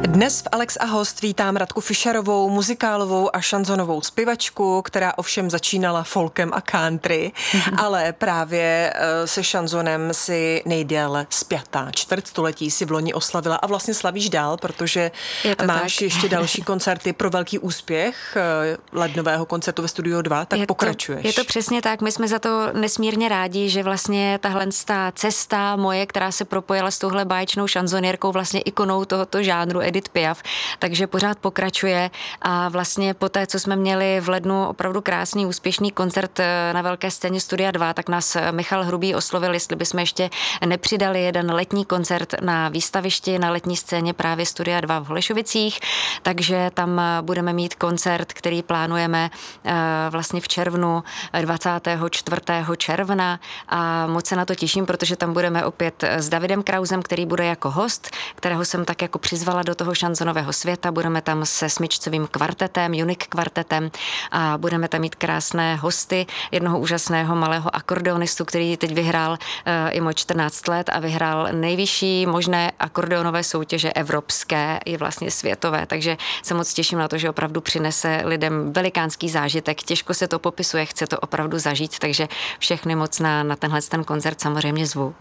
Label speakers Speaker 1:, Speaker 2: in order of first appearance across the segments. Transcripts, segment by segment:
Speaker 1: Dnes v Alex a host vítám Radku Fischerovou, muzikálovou a šanzonovou zpěvačku, která ovšem začínala folkem a country, ale právě se šanzonem si nejdéle spjatá. Čtvrtstoletí si v loni oslavila a vlastně slavíš dál, protože máš ještě další koncerty pro velký úspěch lednového koncertu ve Studiu 2, tak pokračuješ.
Speaker 2: Je to přesně tak, my jsme za to nesmírně rádi, že vlastně tahle cesta moje, která se propojila s touhle báječnou šanzonierkou, vlastně ikonou tohoto žánru Edith Piaf, takže pořád pokračuje a vlastně po té, co jsme měli v lednu opravdu krásný, úspěšný koncert na velké scéně Studia 2, tak nás Michal Hrubý oslovil, jestli bychom ještě nepřidali jeden letní koncert na výstavišti na letní scéně právě Studia 2 v Holešovicích, takže tam budeme mít koncert, který plánujeme vlastně v červnu, 24. června a moc se na to těším, protože tam budeme opět s Davidem Krausem, který bude jako host, kterého jsem tak jako přizvala do toho šanzonového světa. Budeme tam se smyčcovým kvartetem, Unique kvartetem a budeme tam mít krásné hosty, jednoho úžasného malého akordeonistu, který teď vyhrál i 14 let a vyhrál nejvyšší možné akordeonové soutěže evropské i vlastně světové, takže se moc těším na to, že opravdu přinese lidem velikánský zážitek. Těžko se to popisuje, chce to opravdu zažít, takže všechny moc na tenhle koncert samozřejmě zvu.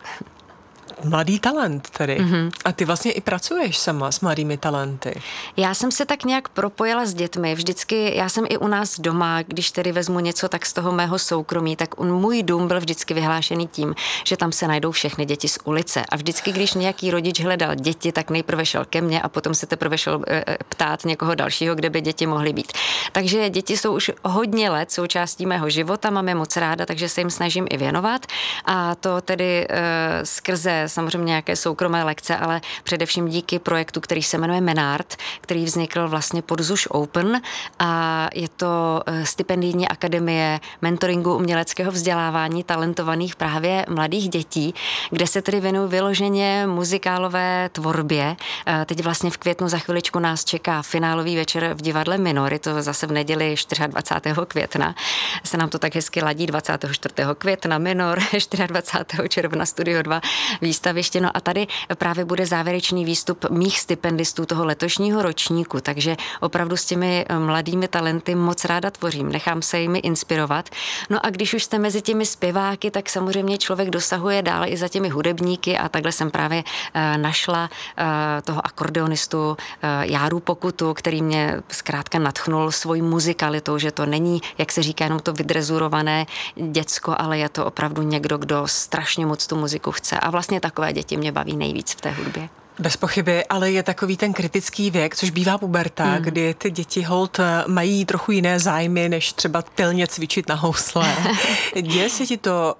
Speaker 1: Mladý talent tedy. A ty vlastně i pracuješ sama s mladými talenty.
Speaker 2: Já jsem se tak nějak propojila s dětmi. Vždycky, já jsem i u nás doma, když tedy vezmu něco tak z toho mého soukromí, tak můj dům byl vždycky vyhlášený tím, že tam se najdou všechny děti z ulice. A vždycky, když nějaký rodič hledal děti, tak nejprve šel ke mně a potom se teprve šel ptát někoho dalšího, kde by děti mohly být. Takže děti jsou už hodně let součástí mého života, mám je moc ráda, takže se jim snažím i věnovat. A to tedy skrze samozřejmě nějaké soukromé lekce, ale především díky projektu, který se jmenuje Menard, který vznikl vlastně pod ZUŠ Open a je to stipendijní akademie mentoringu uměleckého vzdělávání talentovaných právě mladých dětí, kde se tedy věnují vyloženě muzikálové tvorbě. Teď vlastně v květnu za chviličku nás čeká finálový večer v divadle Minor, je to zase v neděli 24. května. Se nám to tak hezky ladí 24. května Minor, 24. června Studio 2 výstaviště. No a tady právě bude závěrečný výstup mých stipendistů toho letošního ročníku, takže opravdu s těmi mladými talenty moc ráda tvořím, nechám se jimi inspirovat. No a když už jste mezi těmi zpěváky, tak samozřejmě člověk dosahuje dál i za těmi hudebníky a takhle jsem právě našla toho akordeonistu Járu Pokutu, který mě zkrátka nadchnul svojí muzikalitou, že to není, jak se říká, jenom to vydrezurované děcko, ale je to opravdu někdo, kdo strašně moc tu muziku chce a vlastně takové děti mě baví nejvíc v té hudbě.
Speaker 1: Bez pochyby, ale je takový ten kritický věk, což bývá puberta, kdy ty děti holt mají trochu jiné zájmy, než třeba pilně cvičit na housle. Děje se ti to,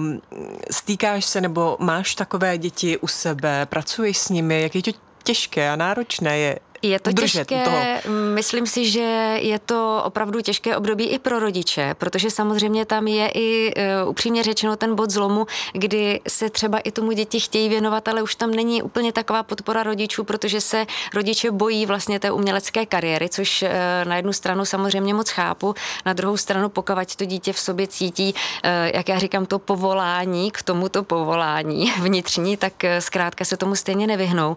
Speaker 1: stýkáš se nebo máš takové děti u sebe, pracuješ s nimi, jak je to těžké a náročné
Speaker 2: je to těžké, myslím si, že je to opravdu těžké období i pro rodiče, protože samozřejmě tam je i upřímně řečeno ten bod zlomu, kdy se třeba i tomu děti chtějí věnovat, ale už tam není úplně taková podpora rodičů, protože se rodiče bojí vlastně té umělecké kariéry, což na jednu stranu samozřejmě moc chápu, na druhou stranu pokud to dítě v sobě cítí, jak já říkám, to povolání k tomuto povolání vnitřní, tak zkrátka se tomu stejně nevyhnou.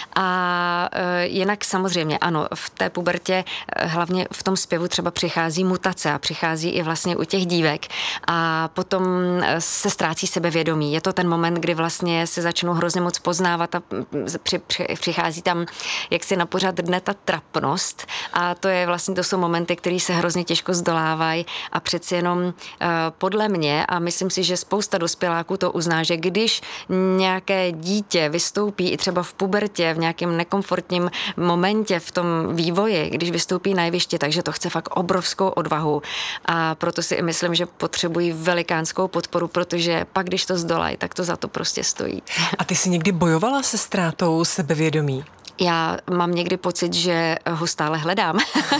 Speaker 2: A jinak samozřejmě, ano, v té pubertě hlavně v tom zpěvu třeba přichází mutace a přichází i vlastně u těch dívek a potom se ztrácí sebevědomí. Je to ten moment, kdy vlastně se začnou hrozně moc poznávat a přichází tam jaksi na pořad dne ta trapnost a to jsou momenty, které se hrozně těžko zdolávají a přeci jenom podle mě a myslím si, že spousta dospěláků to uzná, že když nějaké dítě vystoupí i třeba v pubertě v nějakém nekomfortním momentě v tom vývoji, když vystoupí na jeviště, takže to chce fakt obrovskou odvahu a proto si i myslím, že potřebují velikánskou podporu, protože pak, když to zdolají, tak to za to prostě stojí.
Speaker 1: A ty jsi někdy bojovala se ztrátou sebevědomí?
Speaker 2: Já mám někdy pocit, že ho stále hledám.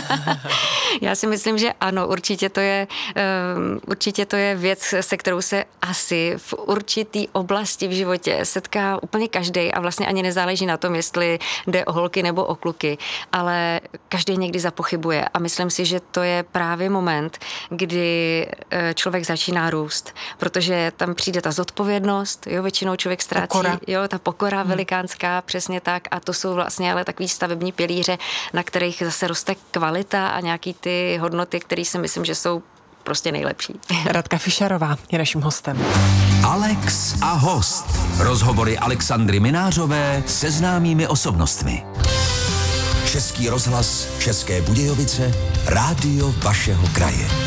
Speaker 2: Já si myslím, že ano, určitě to je věc, se kterou se asi v určitý oblasti v životě setká úplně každý a vlastně ani nezáleží na tom, jestli jde o holky nebo o kluky, ale každý někdy zapochybuje a myslím si, že to je právě moment, kdy člověk začíná růst, protože tam přijde ta zodpovědnost, jo, většinou člověk ztrácí, ta pokora velikánská, přesně tak a to jsou vlastně ale takový stavební pilíře, na kterých zase roste kvalita a nějaký ty hodnoty, které si myslím, že jsou prostě nejlepší.
Speaker 1: Radka Fischerová je naším hostem.
Speaker 3: Alex a host. Rozhovory Alexandry Minářové se známými osobnostmi. Český rozhlas, České Budějovice, rádio vašeho kraje.